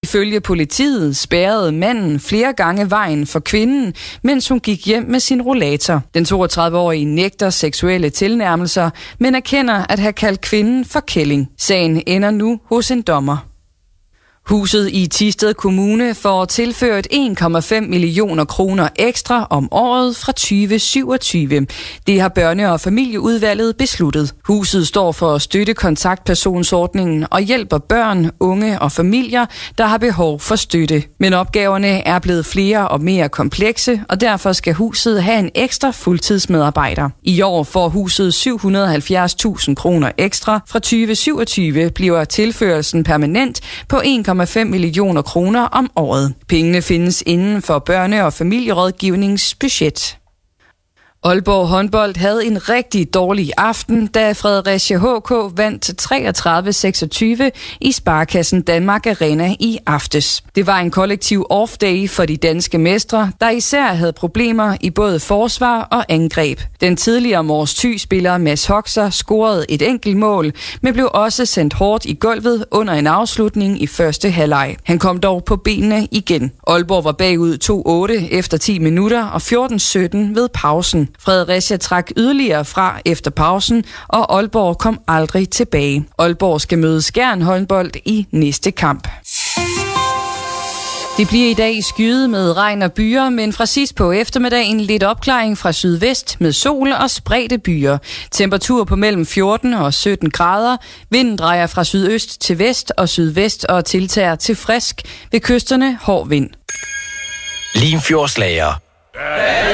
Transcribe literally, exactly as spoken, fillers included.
Ifølge politiet spærrede manden flere gange vejen for kvinden, mens hun gik hjem med sin rollator. Den toogtredive-årige nægter seksuelle tilnærmelser, men erkender at have kaldt kvinden for kælling. Sagen ender nu hos en dommer. Huset i Thisted Kommune får tilført en komma fem millioner kroner ekstra om året fra tyve syvogtyve. Det har børne- og familieudvalget besluttet. Huset står for at støtte kontaktpersonsordningen og hjælper børn, unge og familier, der har behov for støtte. Men opgaverne er blevet flere og mere komplekse, og derfor skal huset have en ekstra fuldtidsmedarbejder. I år får huset syv hundrede og halvfjerds tusind kroner ekstra. Fra tyve syvogtyve bliver tilførelsen permanent på en komma fem millioner kroner om året. Pengene findes inden for børne- og familierådgivningsbudget. Aalborg håndbold havde en rigtig dårlig aften, da Fredericia H K vandt treogtredive seksogtyve i Sparkassen Danmark Arena i aftes. Det var en kollektiv off-day for de danske mestre, der især havde problemer i både forsvar og angreb. Den tidligere Mors Thy-spiller Mads Hoxer scorede et enkelt mål, men blev også sendt hårdt i gulvet under en afslutning i første halvleg. Han kom dog på benene igen. Aalborg var bagud to otte efter ti minutter og fjorten sytten ved pausen. Fredericia trak yderligere fra efter pausen, og Aalborg kom aldrig tilbage. Aalborg skal møde Skjern håndbold i næste kamp. Det bliver i dag skyet med regn og byer, men fra sidst på eftermiddagen lidt opklaring fra sydvest med sol og spredte byer. Temperatur på mellem fjorten og sytten grader. Vinden drejer fra sydøst til vest og sydvest og tiltager til frisk. Ved kysterne hård vind. Limfjordslager.